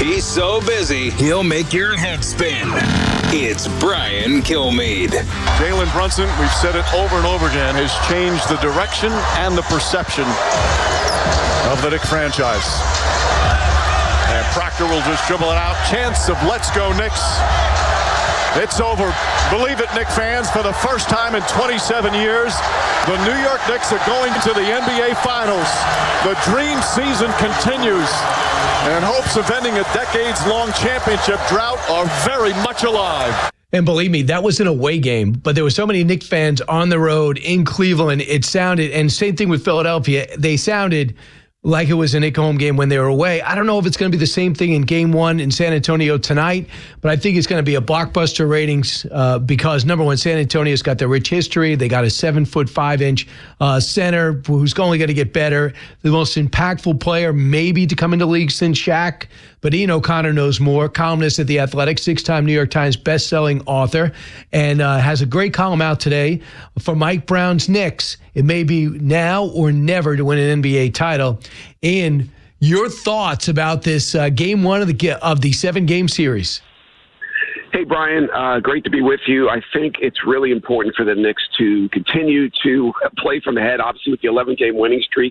He's so busy, he'll make your head spin. It's Brian Kilmeade. Jalen Brunson, we've said it over and over again, has changed the direction and the perception of the Knick franchise. And Proctor will just dribble it out. Chance of let's go Knicks. It's over. Believe it, Knick fans, for the first time in 27 years, the New York Knicks are going to the NBA Finals. The dream season continues, and hopes of ending a decades-long championship drought are very much alive. And believe me, that was an away game, but there were so many Knicks fans on the road in Cleveland. It sounded, and same thing with Philadelphia, they sounded like it was a Knicks home game when they were away. I don't know if it's going to be the same thing in Game 1 in San Antonio tonight, but I think it's going to be a blockbuster ratings because, number one, San Antonio's got their rich history. They got a 7'5" center who's only going to get better. The most impactful player maybe to come into the league since Shaq, but Ian O'Connor knows more. Columnist at The Athletic, 6-time New York Times best-selling author, and has a great column out today for Mike Brown's Knicks. It may be now or never to win an NBA title. Ian, your thoughts about this Game 1 of the 7-game series? Hey, Brian, great to be with you. I think it's really important for the Knicks to continue to play from ahead, obviously with the 11-game winning streak.